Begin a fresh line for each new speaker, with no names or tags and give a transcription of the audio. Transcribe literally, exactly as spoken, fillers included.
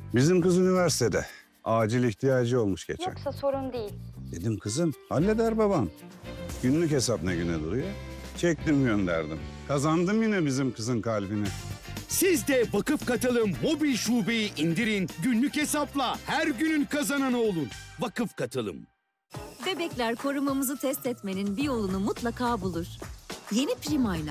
Bizim kız üniversitede. Acil ihtiyacı olmuş geçen.
Yoksa sorun değil.
Dedim kızım halleder babam. Günlük hesap ne güne duruyor? Çektim gönderdim. Kazandım yine bizim kızın kalbini.
Siz de Vakıf Katılım mobil şubeyi indirin, günlük hesapla her günün kazananı olun. Vakıf Katılım.
Bebekler korumamızı test etmenin bir yolunu mutlaka bulur. Yeni Prima'yla